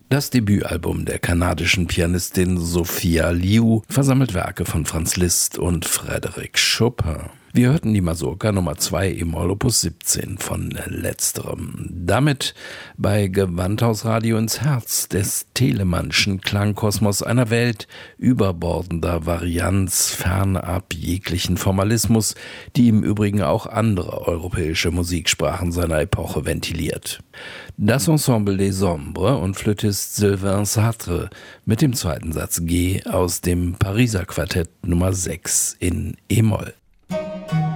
Das Debütalbum der kanadischen Pianistin Sophia Liu versammelt Werke von Franz Liszt und Frédéric Chopin. Wir hörten die Mazurka Nummer 2 e-Moll Opus 17 von letzterem. Damit bei Gewandhausradio ins Herz des Telemannschen Klangkosmos, einer Welt überbordender Varianz, fernab jeglichen Formalismus, die im Übrigen auch andere europäische Musiksprachen seiner Epoche ventiliert. Das Ensemble des Ombres und Flötist Sylvain Sartre mit dem zweiten Satz G aus dem Pariser Quartett Nummer 6 in e-Moll.